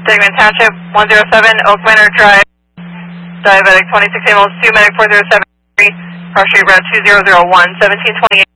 Sangamon Township, 107 Oak Manor Drive, diabetic 26 ambulance 2, medic 407, Cross Street Route 2001, 1728.